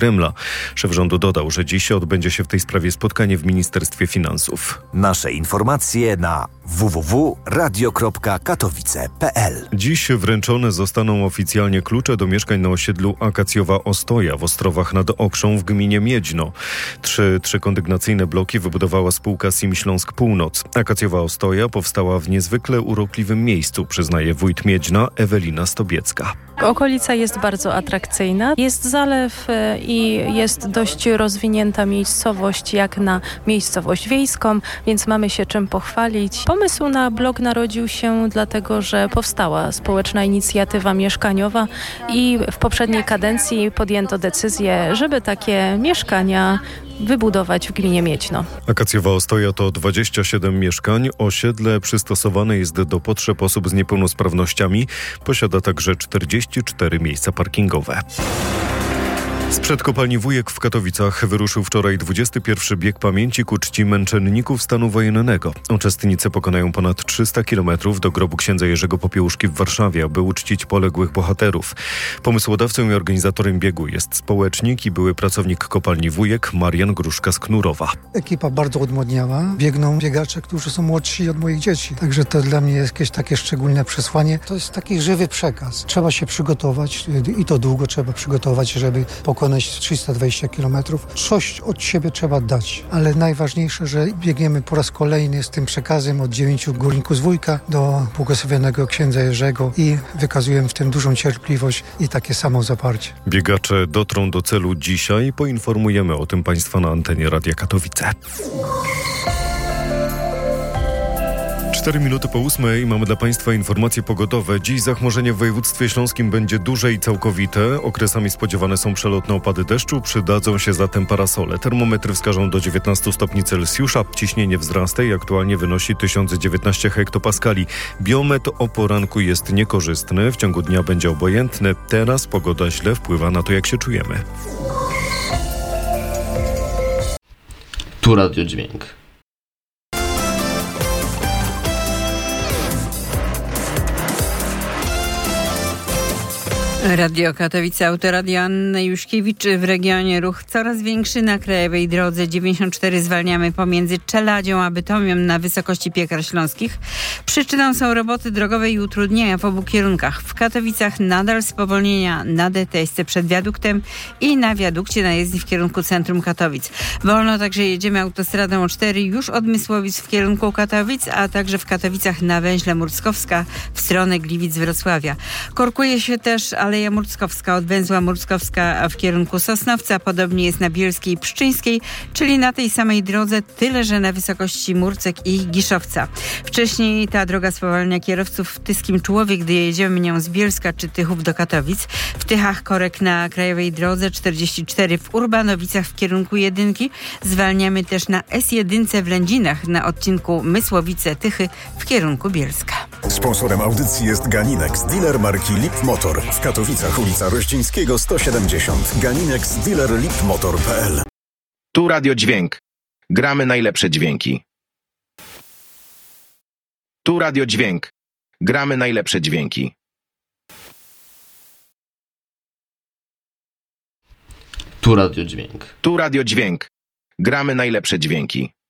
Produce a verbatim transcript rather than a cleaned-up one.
Kremla. Szef rządu dodał, że dziś odbędzie się w tej sprawie spotkanie w Ministerstwie Finansów. Nasze informacje na w w w kropka radio kropka katowice kropka p l. Dziś wręczone zostaną oficjalnie klucze do mieszkań na osiedlu Akacjowa Ostoja w Ostrowach nad Okrzą w gminie Miedźno. Trzy trzykondygnacyjne bloki wybudowała spółka Sim Śląsk Północ. Akacjowa Ostoja powstała w niezwykle urokliwym miejscu, przyznaje wójt Miedźna Ewelina Stobiecka. Okolica jest bardzo atrakcyjna. Jest zalew i jest dość rozwinięta miejscowość jak na miejscowość wiejską, więc mamy się czym pochwalić. Pomysł na blok narodził się dlatego, że powstała społeczna inicjatywa mieszkaniowa i w poprzedniej kadencji podjęto decyzję, żeby takie mieszkania wybudować w gminie Miedźno. Akacjowa Ostoja to dwadzieścia siedem mieszkań. Osiedle przystosowane jest do potrzeb osób z niepełnosprawnościami. Posiada także czterdzieści cztery miejsca parkingowe. Sprzed kopalni Wujek w Katowicach wyruszył wczoraj dwudziesty pierwszy bieg pamięci ku czci męczenników stanu wojennego. Uczestnicy pokonają ponad trzysta kilometrów do grobu księdza Jerzego Popiełuszki w Warszawie, aby uczcić poległych bohaterów. Pomysłodawcą i organizatorem biegu jest społecznik i były pracownik kopalni Wujek Marian Gruszka z Knurowa. Ekipa bardzo odmłodniała. Biegną biegacze, którzy są młodsi od moich dzieci. Także to dla mnie jest jakieś takie szczególne przesłanie. To jest taki żywy przekaz. Trzeba się przygotować i to długo trzeba przygotować, żeby pokonać trzysta dwadzieścia kilometrów. Coś od siebie trzeba dać, ale najważniejsze, że biegniemy po raz kolejny z tym przekazem od dziewięciu górników z Wujka do błogosławionego księdza Jerzego i wykazuję w tym dużą cierpliwość i takie samo zaparcie. Biegacze dotrą do celu dzisiaj. Poinformujemy o tym Państwa na antenie Radia Katowice. Cztery minuty po ósmej mamy dla Państwa informacje pogodowe. Dziś zachmurzenie w województwie śląskim będzie duże i całkowite. Okresami spodziewane są przelotne opady deszczu, przydadzą się zatem parasole. Termometry wskażą do dziewiętnastu stopni Celsjusza. Ciśnienie wzrasta i aktualnie wynosi tysiąc dziewiętnaście hektopaskali. Biometr o poranku jest niekorzystny, w ciągu dnia będzie obojętny. Teraz pogoda źle wpływa na to, jak się czujemy. Tu Radio Dźwięk. Radio Katowice, autoradio Anny Juszkiewicz. W regionie ruch coraz większy na krajowej drodze dziewięćdziesiąt cztery zwalniamy pomiędzy Czeladzią a Bytomiem na wysokości Piekar Śląskich. Przyczyną są roboty drogowe i utrudnienia w obu kierunkach. W Katowicach nadal spowolnienia na D T S C przed wiaduktem i na wiadukcie na jezdni w kierunku centrum Katowic. Wolno także jedziemy autostradą cztery już od Mysłowic w kierunku Katowic, a także w Katowicach na węźle Murckowska w stronę Gliwic-Wrocławia. Korkuje się też Aleja Murckowska od węzła Murckowska w kierunku Sosnowca. Podobnie jest na Bielskiej i Pszczyńskiej, czyli na tej samej drodze, tyle że na wysokości Murcek i Giszowca. Wcześniej ta droga spowalnia kierowców w Tyskim Człowie, gdy jedziemy nią z Bielska czy Tychów do Katowic. W Tychach korek na krajowej drodze czterdzieści cztery w Urbanowicach w kierunku jedynki. Zwalniamy też na S jeden w Lędzinach na odcinku Mysłowice-Tychy w kierunku Bielska. Sponsorem audycji jest Ganinex, dealer marki Lip Motor. W Katowicach ulica Rościńskiego sto siedemdziesiąt. Ganinex, dealer lip motor kropka p l. Tu Radio Dźwięk. Gramy najlepsze dźwięki. Tu Radio Dźwięk. Gramy najlepsze dźwięki. Tu Radio Dźwięk. Tu Radio Dźwięk. Gramy najlepsze dźwięki.